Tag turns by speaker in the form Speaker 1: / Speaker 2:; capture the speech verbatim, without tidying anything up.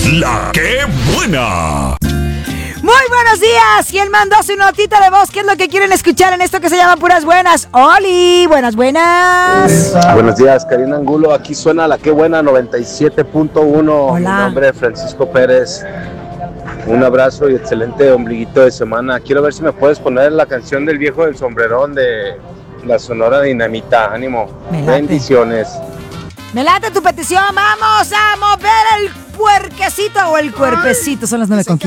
Speaker 1: La que buena.
Speaker 2: Muy buenos días. ¿Quién mandó su notita de voz? ¿Qué es lo que quieren escuchar en esto que se llama Puras Buenas? Oli, buenas, buenas.
Speaker 3: Buenos días, Karina Angulo. Aquí suena La que buena noventa y siete punto uno.
Speaker 2: Hola.
Speaker 3: Mi nombre es Francisco Pérez. Un abrazo y excelente ombliguito de semana. Quiero ver si me puedes poner la canción del viejo del sombrerón de la Sonora Dinamita. Ánimo.
Speaker 2: Me late.
Speaker 3: Bendiciones.
Speaker 2: Me late tu petición. Vamos a mover el puerquecito o el cuerpecito. Son las nueve con quince.